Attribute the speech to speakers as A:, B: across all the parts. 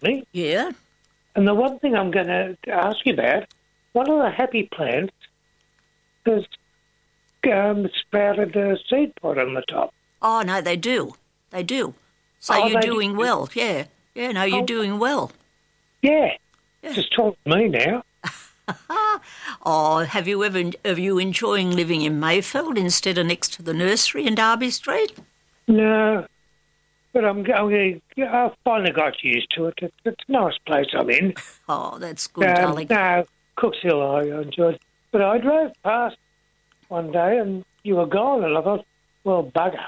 A: me.
B: Yeah.
A: And the one thing I'm going to ask you about, one of the happy plants has sprouted a seed pod on the top.
B: Oh, no, they do. They do. So
A: Oh,
B: you're
A: they
B: doing
A: do?
B: well. Yeah. Yeah, no, you're doing well.
A: Yeah. Just talk to me now.
B: Oh, have you enjoying living in Mayfield instead of next to the nursery in Derby Street?
A: No, but I finally got used to it. It's a nice place I'm in.
B: Oh, that's good, darling.
A: No, Cooks Hill I enjoyed. But I drove past one day and you were gone, and I thought, well, bugger.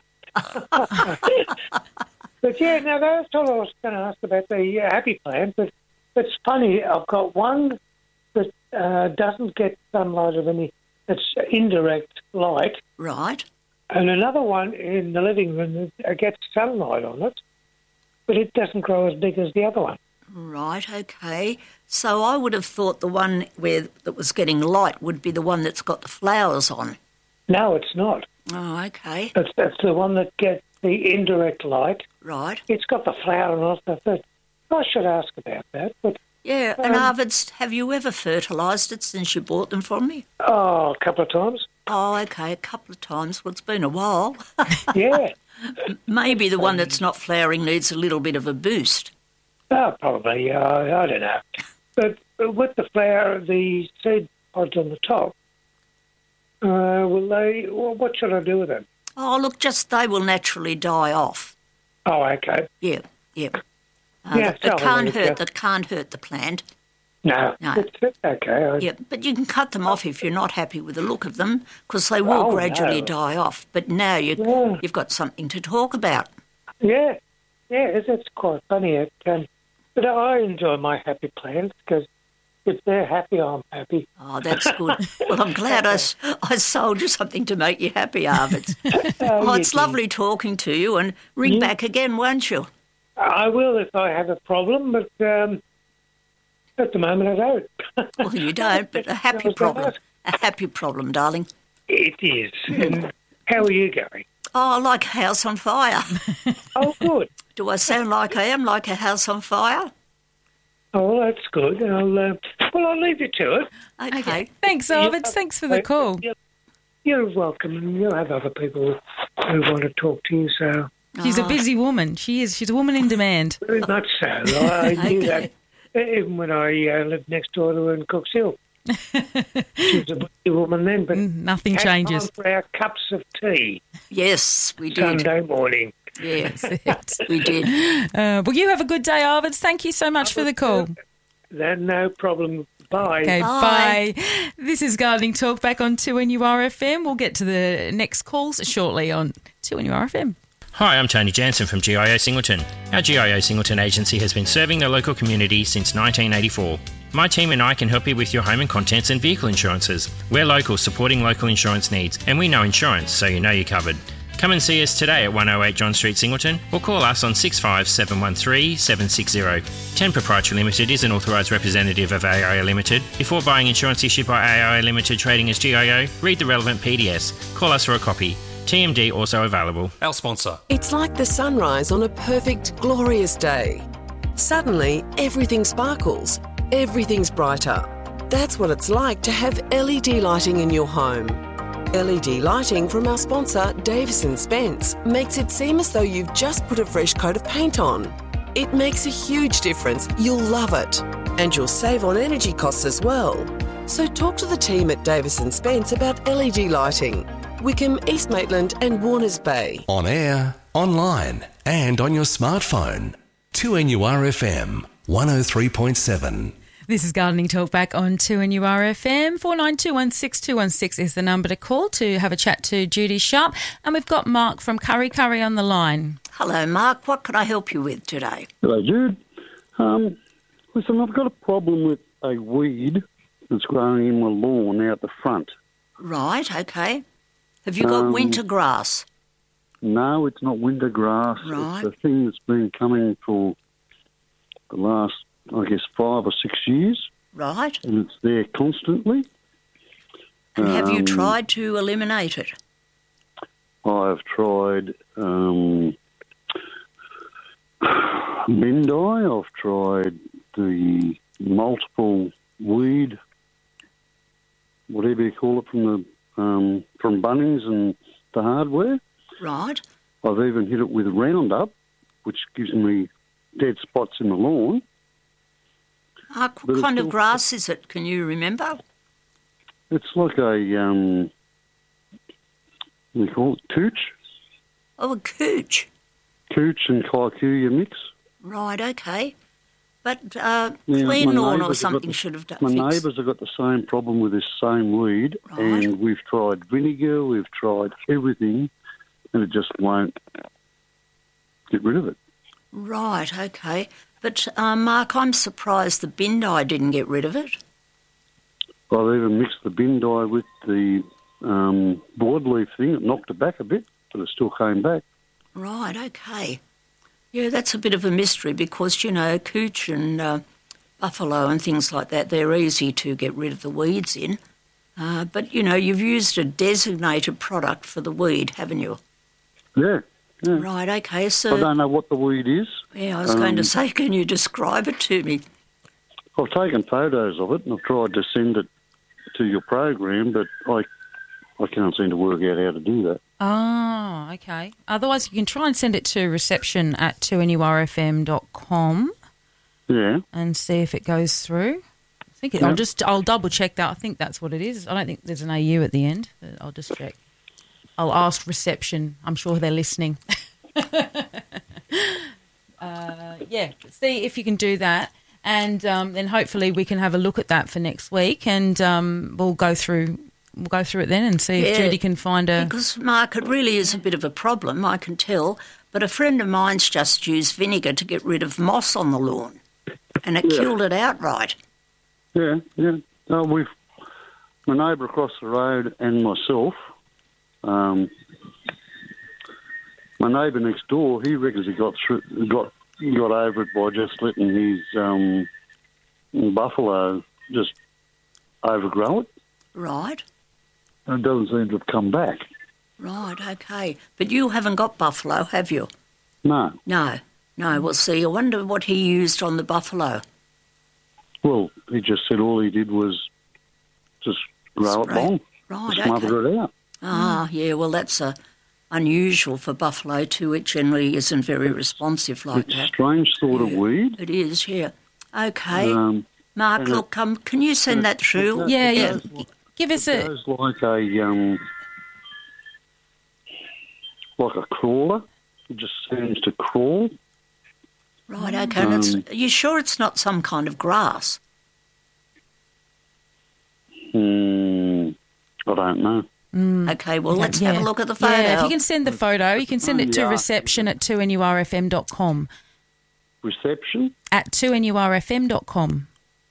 A: But yeah, no, that's all I was going to ask about the happy plant. But it's funny, I've got one that doesn't get sunlight of any, it's indirect light.
B: Right.
A: And another one in the living room that gets sunlight on it, but it doesn't grow as big as the other one.
B: Right, okay. So I would have thought the one that was getting light would be the one that's got the flowers on.
A: No, it's not.
B: Oh, okay.
A: It's the one that gets the indirect light.
B: Right.
A: It's got the flower and all stuff. But I should ask about that. But
B: yeah, and Arvids, have you ever fertilised it since you bought them from me?
A: Oh, a couple of times.
B: Oh, okay, a couple of times. Well, it's been a while.
A: Yeah.
B: Maybe the one that's not flowering needs a little bit of a boost.
A: Oh, probably. I don't know. But with the flower, the seed pods on the top, what should I do with them?
B: Oh, look, they will naturally die off.
A: Oh, okay.
B: Yeah.
A: Yeah,
B: That can't hurt the plant.
A: No. It's okay.
B: Yeah, but you can cut them off if you're not happy with the look of them, because they will gradually die off. But now you've got something to talk about.
A: Yeah, it's quite funny. But I enjoy my happy plants because if they're happy, I'm happy.
B: Oh, that's good. Well, I'm glad I sold you something to make you happy, Arvids. It's lovely talking to you, and ring back again, won't you?
A: I will if I have a problem, but at the moment I don't.
B: Well, you don't, but a happy problem. A happy problem, darling.
A: It is. And how are you going?
B: Oh, like a house on fire.
A: Oh, good.
B: Do I sound like I am like a house on fire?
A: Oh, that's good. I'll leave you to it.
B: Okay.
C: Thanks, Arvids. Thanks for the call.
A: You're welcome, and you'll have other people who want to talk to you, so...
C: She's a busy woman. She is. She's a woman in demand.
A: Very much so. I knew that even when I lived next door to her in Cooks Hill. She was a busy woman then, but...
C: Nothing changes.
A: Time for our cups of tea.
B: Yes, we did.
A: Sunday morning.
B: Yes, we did.
C: Well, you have a good day, Arvids. Thank you so much for the call.
A: No problem. Bye.
C: Okay, bye. This is Gardening Talk back on 2NURFM. We'll get to the next calls shortly on 2NURFM.
D: Hi, I'm Tony Jansen from GIO Singleton. Our GIO Singleton agency has been serving the local community since 1984. My team and I can help you with your home and contents and vehicle insurances. We're local, supporting local insurance needs, and we know insurance, so you know you're covered. Come and see us today at 108 John Street, Singleton, or call us on 65713 760. 10 Proprietary Limited is an authorised representative of AIA Limited. Before buying insurance issued by AIA Limited trading as GIO, read the relevant PDS. Call us for a copy. TMD also available.
E: Our sponsor.
F: It's like the sunrise on a perfect, glorious day. Suddenly, everything sparkles. Everything's brighter. That's what it's like to have LED lighting in your home. LED lighting from our sponsor, Davison Spence, makes it seem as though you've just put a fresh coat of paint on. It makes a huge difference. You'll love it. And you'll save on energy costs as well. So talk to the team at Davison Spence about LED lighting. Wickham, East Maitland and Warners Bay.
E: On air, online and on your smartphone. 2NURFM 103.7.
C: This is Gardening Talk back on 2NURFM. 49216216 is the number to call to have a chat to Judy Sharp. And we've got Mark from Curry Curry on the line.
B: Hello, Mark. What can I help you with today?
G: Hello, Jude. Listen, I've got a problem with a weed that's growing in my lawn out the front.
B: Right, okay. Have you got winter grass?
G: No, it's not winter grass.
B: Right.
G: It's a thing that's been coming for the last, 5 or 6 years.
B: Right.
G: And it's there constantly.
B: And have you tried to eliminate it?
G: I've tried Bindi. I've tried the multiple weed, whatever you call it, from Bunnings and the hardware.
B: Right.
G: I've even hit it with Roundup, which gives me dead spots in the lawn.
B: What kind of grass is it? Can you remember?
G: It's like a, we call it cooch.
B: Oh, a cooch.
G: Cooch and kikuyu mix.
B: Right, okay. But clean lawn or something should have done.
G: My neighbours have got the same problem with this same weed,
B: Right.
G: and we've tried vinegar, we've tried everything, and it just won't get rid of it.
B: Right, okay. But, Mark, I'm surprised the Bindi didn't get rid of it.
G: I've even mixed the Bindi with the broadleaf thing. It knocked it back a bit, but it still came back.
B: Right, okay. Yeah, that's a bit of a mystery because, you know, cooch and buffalo and things like that, they're easy to get rid of the weeds in. But, you know, you've used a designated product for the weed, haven't you?
G: Yeah.
B: Right, okay, so...
G: I don't know what the weed is.
B: Yeah, I was going to say, can you describe it to me?
G: I've taken photos of it and I've tried to send it to your program, but I can't seem to work out how to do that.
C: Oh, okay. Otherwise, you can try and send it to reception@2NURFM.com.
G: Yeah.
C: And see if it goes through. I think I'll double check that. I think that's what it is. I don't think there's an AU at the end, but I'll just check. I'll ask reception. I'm sure they're listening. Yeah, see if you can do that, and then hopefully we can have a look at that for next week, and we'll go through it then and see if Judy can find a...
B: Because, Mark, it really is a bit of a problem, I can tell, but a friend of mine's just used vinegar to get rid of moss on the lawn, and it killed it outright.
G: Yeah. My neighbour across the road and myself, my neighbour next door, he reckons he got over it by just letting his buffalo just overgrow it.
B: Right.
G: And it doesn't seem to have come back.
B: Right, okay. But you haven't got buffalo, have you?
G: No.
B: No. Well, see, I wonder what he used on the buffalo.
G: Well, he just said all he did was just grow it long.
B: Right,
G: smother it out.
B: Ah, yeah, well, that's unusual for buffalo too. It generally isn't very responsive like
G: It's
B: that.
G: a strange sort of weed.
B: It is, yeah. Okay. Mark, look, can you send that through?
C: Yeah. Give us
G: It goes like a crawler. It just seems to crawl.
B: Right, okay. And are you sure it's not some kind of grass?
G: I don't know.
B: Okay, well, let's have a look at the photo.
C: Yeah, if you can send the photo, you can send it to reception@2NURFM.com.
G: Reception?
C: @2NURFM.com.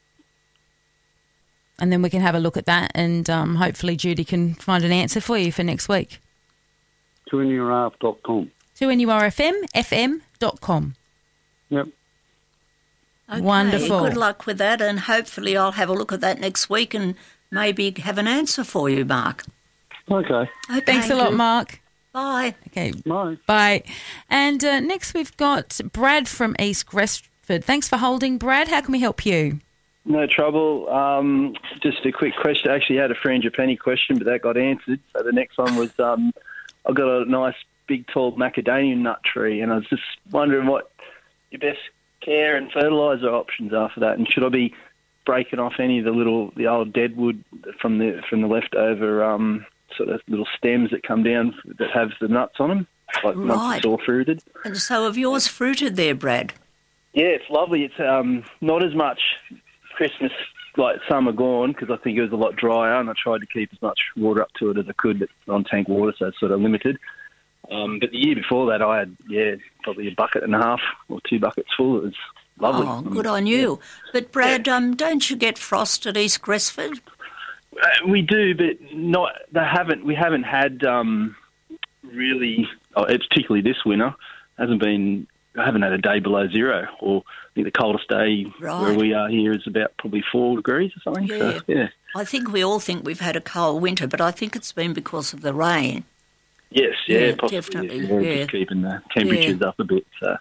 C: And then we can have a look at that, and hopefully Judy can find an answer for you for next week.
G: 2NURF.com.
C: 2NURFM.com.
G: Yep.
B: Okay,
C: Wonderful.
B: Good luck with that, and hopefully I'll have a look at that next week and maybe have an answer for you, Mark.
G: Okay.
C: Thanks a lot, Mark.
B: Bye.
C: Okay.
G: Bye.
C: Bye. And next we've got Brad from East Gresford. Thanks for holding, Brad. How can we help you?
H: No trouble. Just a quick question. I actually had a frangipani question, but that got answered. So the next one was I've got a nice big tall macadamia nut tree, and I was just wondering what your best care and fertiliser options are for that, and should I be breaking off any of the old deadwood from the leftover sort of little stems that come down that have the nuts on them, like once it's all fruited.
B: And so have yours fruited there, Brad?
H: Yeah, it's lovely. It's not as much Christmas like summer gone because I think it was a lot drier, and I tried to keep as much water up to it as I could, but on tank water, so it's sort of limited. But the year before that, I had probably a bucket and a half or 2 buckets full. It was lovely.
B: Oh, good on you. But Brad, don't you get frost at East Gresford?
H: We do, but not. We haven't had really, particularly this winter. I haven't had a day below zero, or I think the coldest day where we are here is about probably 4 degrees or something.
B: Yeah.
H: So, yeah.
B: I think we all think we've had a cold winter, but I think it's been because of the rain.
H: Yes, possibly.
B: Definitely.
H: Yeah, just keeping the temperatures up a bit. So,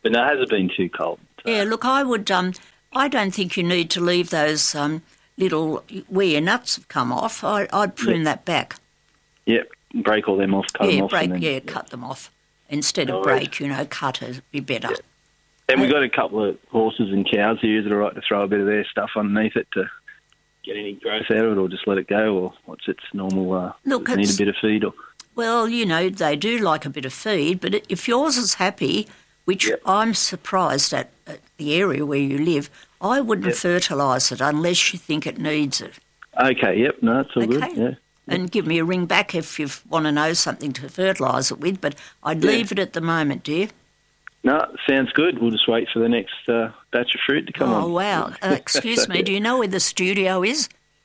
H: But no, it hasn't been too cold.
B: Yeah, look, I would. I don't think you need to leave those little where your nuts have come off. I'd prune that back.
H: Yep, break all them off, cut them off.
B: Cut them off. Instead of break, cut it'd be better.
H: Yeah. And we've got a couple of horses and cows here that are right to throw a bit of their stuff underneath it to get any growth out of it, or just let it go, or what's its normal,
B: look,
H: need a bit of feed? Or
B: well, they do like a bit of feed, but if yours is happy, which I'm surprised at the area where you live, I wouldn't fertilise it unless you think it needs it.
H: Okay, yep, no, it's all good, yeah.
B: And give me a ring back if you want to know something to fertilise it with, but I'd leave it at the moment, dear.
H: No, sounds good. We'll just wait for the next batch of fruit to come on.
B: Oh, wow. Excuse me, do you know where the studio is?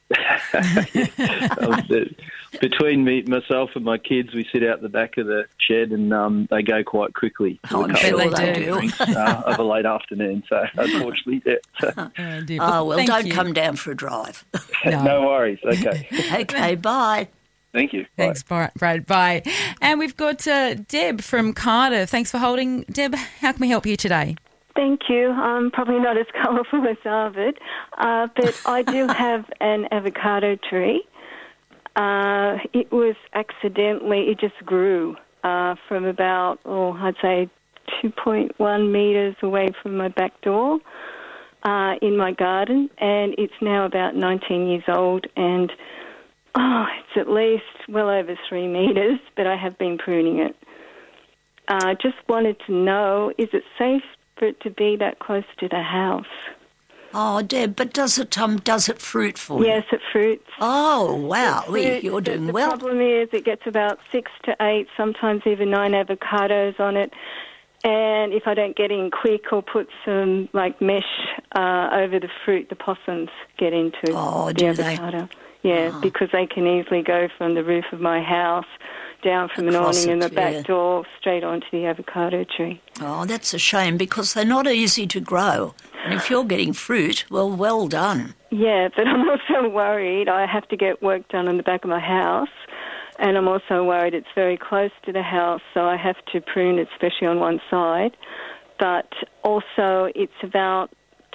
H: Between myself and my kids, we sit out the back of the shed and they go quite quickly.
B: I'm sure they do.
H: Of a late afternoon, so unfortunately,
B: don't come down for a drive.
H: No worries, okay.
B: Okay, bye.
H: Thank you.
C: Thanks, Brad. Bye. And we've got Deb from Cardiff. Thanks for holding. Deb, how can we help you today?
I: Thank you. I'm probably not as colourful as Arvid, but I do have an avocado tree. It was it just grew from about, I'd say 2.1 metres away from my back door in my garden, and it's now about 19 years old, and it's at least well over 3 metres, but I have been pruning it. Just wanted to know, is it safe for it to be that close to the house?
B: Oh, Deb, but does it fruit for you?
I: Yes, it fruits.
B: Oh, wow, you're doing well.
I: The problem is it gets about 6 to 8, sometimes even 9 avocados on it. And if I don't get in quick or put some mesh over the fruit, the possums get into the avocado. Yeah, because they can easily go from the roof of my house down from an awning in the back door straight onto the avocado tree.
B: Oh, that's a shame because they're not easy to grow. And if you're getting fruit, well done.
I: Yeah, but I'm also worried I have to get work done on the back of my house, and I'm also worried it's very close to the house, so I have to prune it, especially on one side. But also it's about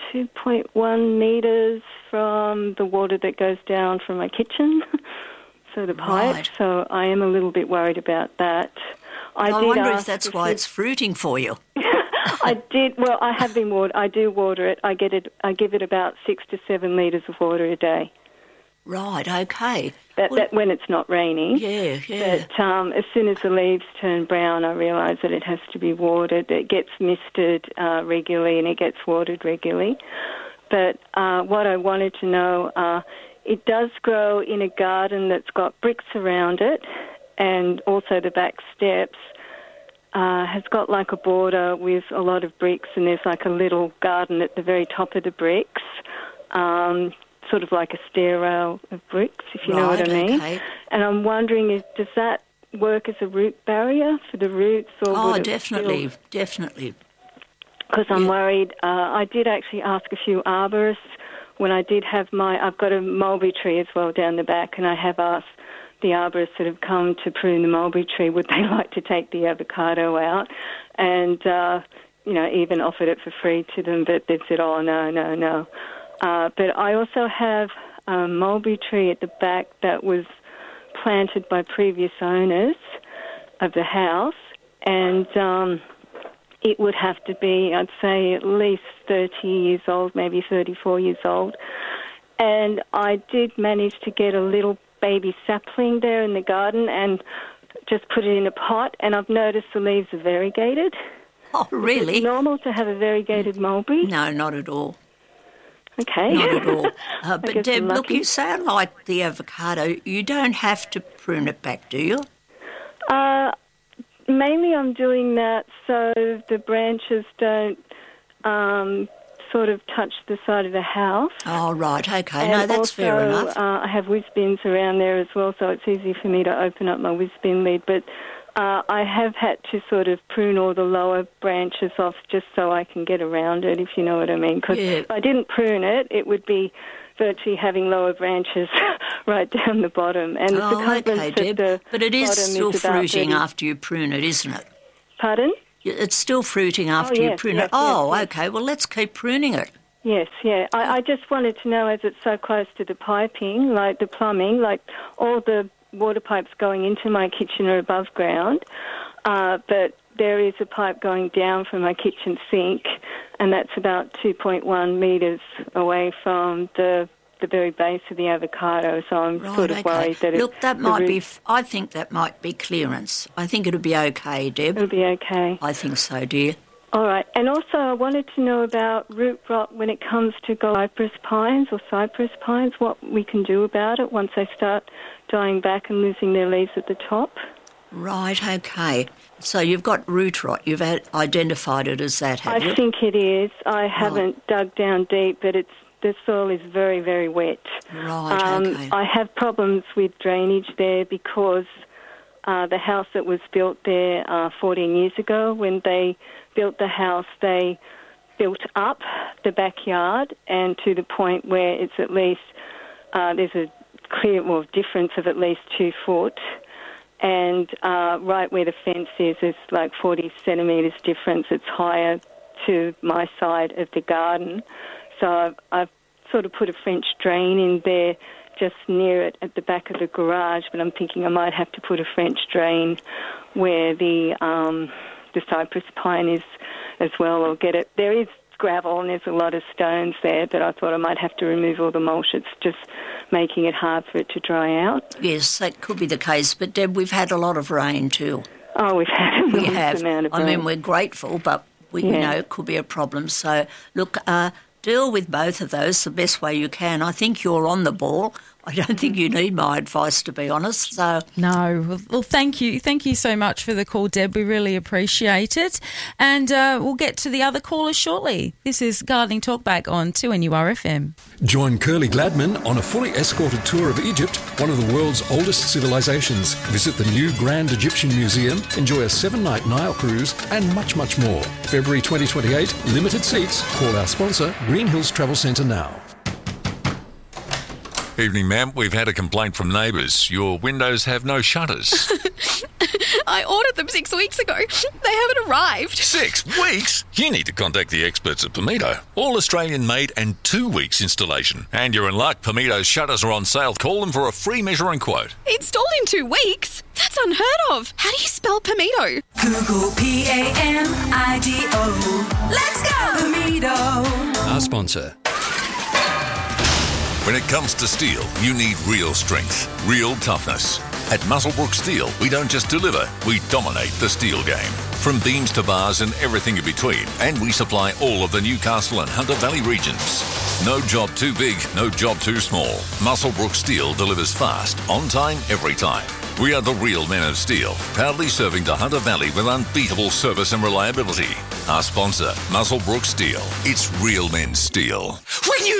I: 2.1 metres from the water that goes down from my kitchen, so the pipe.
B: Right.
I: So I am a little bit worried about that.
B: I wonder if that's why it's fruiting for you.
I: I did. Well, I have been water. I do water it. I give it about 6 to 7 litres of water a day.
B: Right. Okay.
I: That when it's not raining.
B: Yeah.
I: But as soon as the leaves turn brown, I realise that it has to be watered. It gets misted regularly and it gets watered regularly. But what I wanted to know, it does grow in a garden that's got bricks around it, and also the back steps has got like a border with a lot of bricks, and there's like a little garden at the very top of the bricks, sort of like a stair rail of bricks, if you know what I mean.
B: Okay.
I: And I'm wondering, does that work as a root barrier for the roots? Or
B: definitely.
I: Because I'm worried. I did actually ask a few arborists when I did have I've got a mulberry tree as well down the back, and I have asked the arborists that have come to prune the mulberry tree, would they like to take the avocado out? And, even offered it for free to them, but they said, oh, no. But I also have a mulberry tree at the back that was planted by previous owners of the house, and it would have to be, I'd say, at least 30 years old, maybe 34 years old. And I did manage to get a little baby sapling there in the garden and just put it in a pot, and I've noticed the leaves are variegated.
B: Oh, really?
I: Is it normal to have a variegated mulberry?
B: No, not at all.
I: Okay.
B: Not at all. But Deb, look, you sound like the avocado. You don't have to prune it back, do you?
I: Mainly I'm doing that so the branches don't sort of touch the side of the house.
B: Oh, right, okay.
I: And
B: no, that's
I: also,
B: fair enough.
I: I have whiz bins around there as well, so it's easy for me to open up my whiz bin lid. But I have had to sort of prune all the lower branches off just so I can get around it, if you know what I mean. Because if I didn't prune it, it would be virtually having lower branches right down the bottom. And the
B: okay, Deb. But it is still fruiting after you prune it, isn't it?
I: Pardon?
B: It's still fruiting after you prune it. Okay. Well, let's keep pruning it.
I: Yes, yeah. I just wanted to know, as it's so close to the piping, like the plumbing, like all the water pipes going into my kitchen are above ground, but there is a pipe going down from my kitchen sink, and that's about 2.1 metres away from the very base of the avocado, so I'm sort of worried that
B: I think that might be clearance. I think it'll be okay, Deb.
I: It'll be okay.
B: I think so, dear.
I: All right. And also I wanted to know about root rot when it comes to cypress pines, what we can do about it once they start dying back and losing their leaves at the top.
B: Right, okay. So you've got root rot. You've identified it as that, have you?
I: I think it is. I haven't dug down deep, but the soil is very, very wet.
B: Right, okay.
I: I have problems with drainage there because the house that was built there 14 years ago, when they built the house, they built up the backyard, and to the point where it's at least, there's a clear difference of at least 2 foot, and right where the fence is, there's like 40 centimetres difference. It's higher to my side of the garden. So I've sort of put a French drain in there just near it at the back of the garage, but I'm thinking I might have to put a French drain where the cypress pine is as well, or get it. There is gravel and there's a lot of stones there, but I thought I might have to remove all the mulch. It's just making it hard for it to dry out.
B: Yes, that could be the case, but Deb, we've had a lot of rain too.
I: Oh, we've had an enormous amount of rain.
B: I mean, we're grateful, but you know, it could be a problem. So, look, deal with both of those the best way you can. I think you're on the ball. I don't think you need my advice, to be honest. So
C: no. Well, thank you. Thank you so much for the call, Deb. We really appreciate it. And we'll get to the other callers shortly. This is Gardening Talkback on 2NURFM.
E: Join Curly Gladman on a fully escorted tour of Egypt, one of the world's oldest civilizations. Visit the new Grand Egyptian Museum, enjoy a 7-night Nile cruise, and much, much more. February 2028, limited seats. Call our sponsor, Green Hills Travel Centre now.
J: Evening, ma'am. We've had a complaint from neighbours. Your windows have no shutters.
K: I ordered them 6 weeks ago. They haven't arrived.
J: 6 weeks? You need to contact the experts at Pimito. All Australian made and 2 weeks installation. And you're in luck. Pimito's shutters are on sale. Call them for a free measuring quote.
K: Installed in 2 weeks? That's unheard of. How do you spell Pimito?
L: Google Pamido. Let's go, Pimito.
E: Our sponsor.
J: When it comes to steel, you need real strength, real toughness. At Muswellbrook Steel, we don't just deliver, we dominate the steel game. From beams to bars and everything in between, and we supply all of the Newcastle and Hunter Valley regions. No job too big, no job too small. Muswellbrook Steel delivers fast, on time, every time. We are the real men of steel, proudly serving the Hunter Valley with unbeatable service and reliability. Our sponsor, Muswellbrook Steel. It's real men's steel.
L: When you